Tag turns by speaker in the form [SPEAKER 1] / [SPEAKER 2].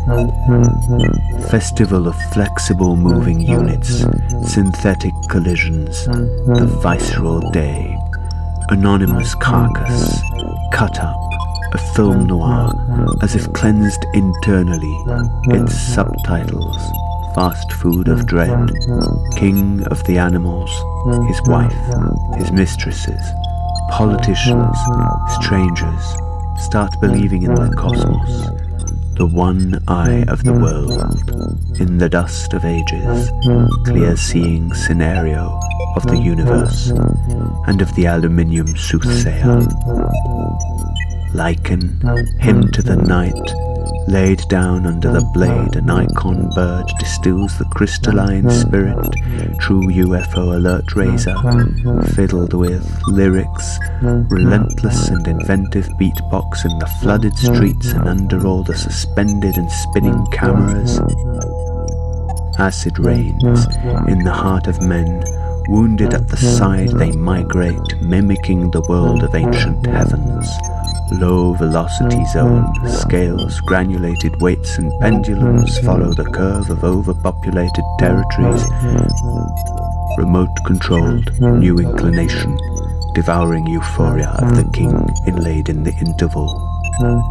[SPEAKER 1] Festival of flexible moving units, synthetic collisions, the visceral day, anonymous carcass, cut up, a film noir, as if cleansed internally, its subtitles, fast food of dread, king of the animals, his wife, his mistresses, politicians, strangers, start believing in the cosmos, the one eye of the world, in the dust of ages, clear-seeing scenario of the universe, and of the aluminium soothsayer. Lichen, hymn to the night, laid down under the blade, an icon bird distills the crystalline spirit, true UFO alert raiser, fiddled with lyrics, relentless and inventive beatbox in the flooded streets and under all the suspended and spinning cameras. Acid rains in the heart of men, wounded at the side they migrate, mimicking the world of ancient heavens. Low velocity zone, scales, granulated weights and pendulums follow the curve of overpopulated territories. Remote controlled, new inclination, devouring euphoria of the king inlaid in the interval.